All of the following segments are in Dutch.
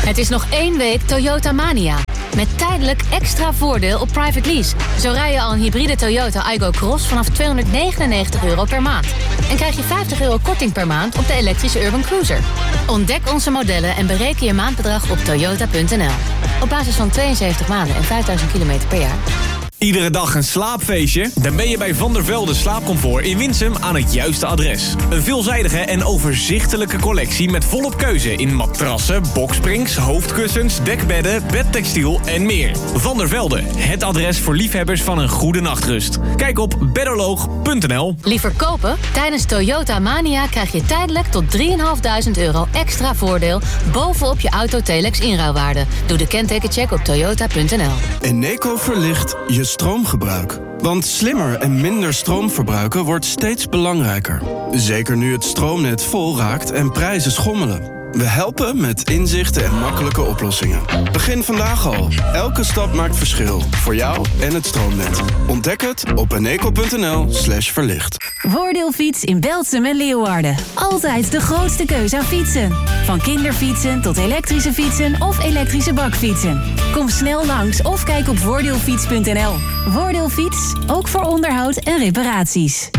Het is nog 1 week Toyota Mania. Met tijdelijk extra voordeel op private lease. Zo rij je al een hybride Toyota Aygo Cross vanaf €299 per maand. En krijg je €50 korting per maand op de elektrische Urban Cruiser. Ontdek onze modellen en bereken je maandbedrag op toyota.nl. Op basis van 72 maanden en 5000 kilometer per jaar. Iedere dag een slaapfeestje? Dan ben je bij Van der Velde Slaapcomfort in Winsum aan het juiste adres. Een veelzijdige en overzichtelijke collectie met volop keuze in matrassen, boksprings, hoofdkussens, dekbedden, bedtextiel en meer. Van der Velde, het adres voor liefhebbers van een goede nachtrust. Kijk op bedoloog.nl. Liever kopen? Tijdens Toyota Mania krijg je tijdelijk tot €3.500 extra voordeel bovenop je auto Telex inruilwaarde. Doe de kentekencheck op toyota.nl. Eneco verlicht je stroomgebruik. Want slimmer en minder stroom verbruiken wordt steeds belangrijker. Zeker nu het stroomnet vol raakt en prijzen schommelen. We helpen met inzichten en makkelijke oplossingen. Begin vandaag al. Elke stap maakt verschil. Voor jou en het stroomnet. Ontdek het op eneco.nl/verlicht. Voordeelfiets in Belsum en Leeuwarden. Altijd de grootste keuze aan fietsen. Van kinderfietsen tot elektrische fietsen of elektrische bakfietsen. Kom snel langs of kijk op voordeelfiets.nl. Voordeelfiets, ook voor onderhoud en reparaties.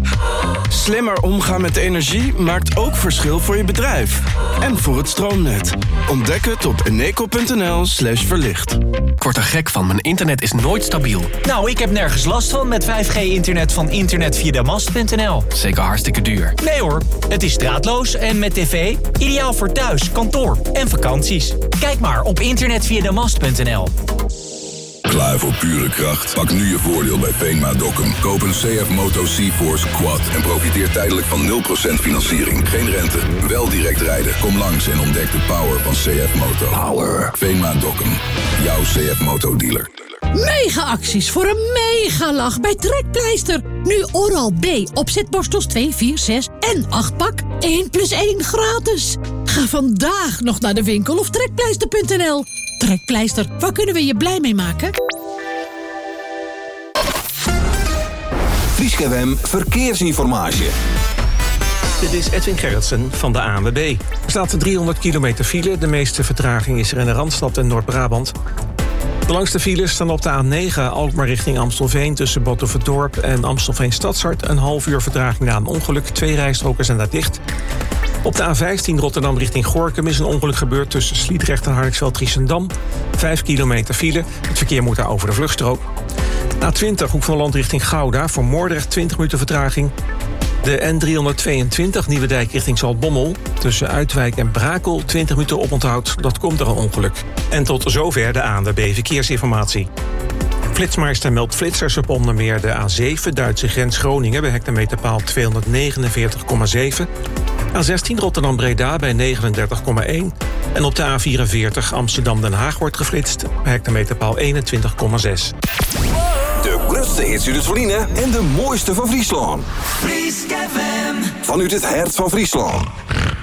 Slimmer omgaan met energie maakt ook verschil voor je bedrijf. En voor het stroomnet. Ontdek het op eneco.nl/verlicht. Ik word er gek van, mijn internet is nooit stabiel. Nou, ik heb nergens last van met 5G-internet van internetvia-damast.nl. Zeker hartstikke duur. Nee hoor, het is draadloos en met tv. Ideaal voor thuis, kantoor en vakanties. Kijk maar op internetvia-damast.nl. Klaar voor pure kracht? Pak nu je voordeel bij Veenma Dokkum. Koop een CF Moto C-Force Quad en profiteer tijdelijk van 0% financiering. Geen rente, wel direct rijden. Kom langs en ontdek de power van CF Moto. Power. Veenma Dokkum. Jouw CF Moto dealer. Mega-acties voor een mega-lach bij Trekpleister. Nu Oral-B opzetborstels 2, 4, 6 en 8 pak. 1+1 gratis. Ga vandaag nog naar de winkel of trekpleister.nl. Trekpleister, waar kunnen we je blij mee maken? Frieske FM Verkeersinformatie. Dit is Edwin Gerritsen van de ANWB. Er staat 300 kilometer file. De meeste vertraging is er in de Randstad en Noord-Brabant. De langste files staan op de A9 Alkmaar richting Amstelveen... tussen Batuverdorp en Amstelveen Stadshart. Een half uur vertraging na een ongeluk. 2 rijstroken zijn daar dicht. Op de A15 Rotterdam richting Gorinchem is een ongeluk gebeurd... tussen Sliedrecht en Hardingsveld-Giessendam. 5 kilometer file. Het verkeer moet daar over de vluchtstrook. A20 Hoek van Holland richting Gouda. Voor Moordrecht 20 minuten vertraging. De N322 Nieuwedijk richting Zaltbommel. Tussen Uitwijk en Brakel 20 minuten oponthoud. Dat komt door een ongeluk. En tot zover de ANWB Verkeersinformatie. Flitsmeister meldt flitsers op onder meer de A7 Duitse grens Groningen... bij hectometerpaal 249,7. A16 Rotterdam-Breda bij 39,1. En op de A44 Amsterdam-Den Haag wordt geflitst bij hectometerpaal 21,6. De grootste hits uit het Verliezen en de mooiste van Friesland. Frieske FM. Vanuit het hart van Friesland.